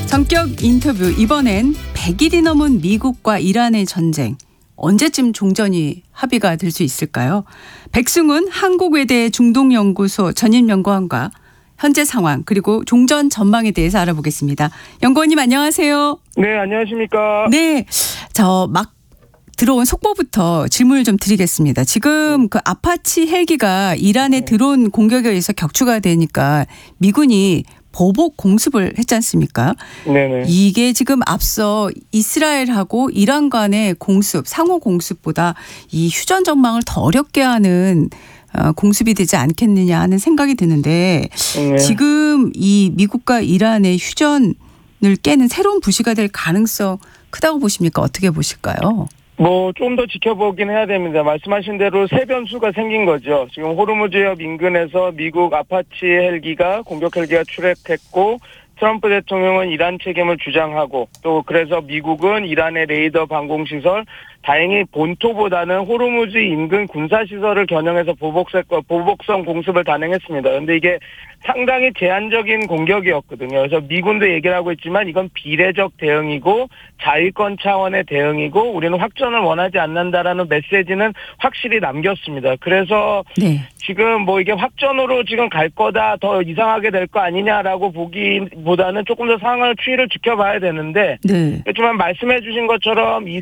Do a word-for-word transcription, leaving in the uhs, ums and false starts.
전격 인터뷰. 이번엔 백 일이 넘은 미국과 이란의 전쟁. 언제쯤 종전이 합의가 될 수 있을까요? 백승훈 한국외대 중동연구소 전임연구원과 현재 상황 그리고 종전 전망에 대해서 알아보겠습니다. 연구원님 안녕하세요. 네, 안녕하십니까. 네, 저 막 들어온 속보부터 질문을 좀 드리겠습니다. 지금 그 아파치 헬기가 이란의 드론 공격에 의해서 격추가 되니까 미군이 보복 공습을 했지 않습니까? 네네. 이게 지금 앞서 이스라엘하고 이란 간의 공습, 상호 공습보다 이 휴전 전망을 더 어렵게 하는 공습이 되지 않겠느냐 하는 생각이 드는데 네. 지금 이 미국과 이란의 휴전을 깨는 새로운 부시가 될 가능성 크다고 보십니까? 어떻게 보실까요? 뭐 좀 더 지켜보긴 해야 됩니다. 말씀하신 대로 새 변수가 생긴 거죠. 지금 호르무즈협 인근에서 미국 아파치 헬기가 공격 헬기가 출격했고 트럼프 대통령은 이란 책임을 주장하고 또 그래서 미국은 이란의 레이더 방공 시설 다행히 본토보다는 호르무즈 인근 군사시설을 겨냥해서 보복성, 보복성 공습을 단행했습니다. 그런데 이게 상당히 제한적인 공격이었거든요. 그래서 미군도 얘기를 하고 있지만 이건 비례적 대응이고 자위권 차원의 대응이고 우리는 확전을 원하지 않는다라는 메시지는 확실히 남겼습니다. 그래서 네. 지금 뭐 이게 확전으로 지금 갈 거다 더 이상하게 될 거 아니냐라고 보기보다는 조금 더 상황을 추이를 지켜봐야 되는데 네. 그렇지만 말씀해 주신 것처럼 이